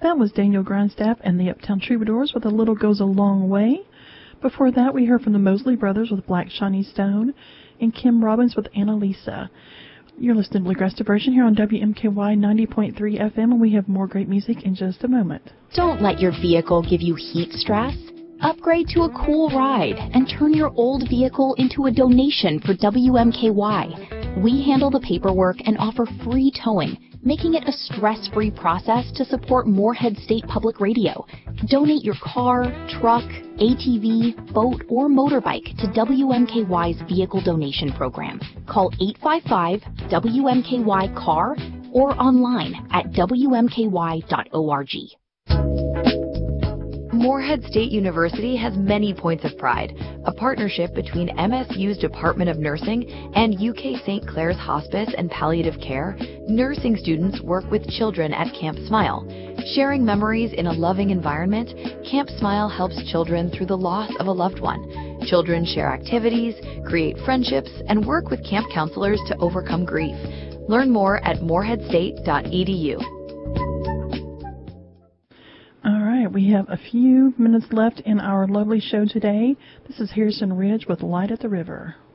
That was Daniel Grindstaff and the Uptown Troubadours with A Little Goes a Long Way. Before that, we heard from the Mosley Brothers with Black Shiny Stone and Kim Robbins with Annalisa. You're listening to Bluegrass Diversion here on WMKY 90.3 FM, and we have more great music in just a moment. Don't let your vehicle give you heat stress. Upgrade to a cool ride and turn your old vehicle into a donation for WMKY. We handle the paperwork and offer free towing, making it a stress-free process to support Morehead State Public Radio. Donate your car, truck, ATV, boat, or motorbike to WMKY's Vehicle Donation Program. Call 855-WMKY-CAR or online at WMKY.org. Morehead State University has many points of pride. A partnership between MSU's Department of Nursing and UK St. Clair's Hospice and Palliative Care, nursing students work with children at Camp Smile. Sharing memories in a loving environment, Camp Smile helps children through the loss of a loved one. Children share activities, create friendships, and work with camp counselors to overcome grief. Learn more at moreheadstate.edu. All right, we have a few minutes left in our lovely show today. This is Harrison Ridge with Light at the River.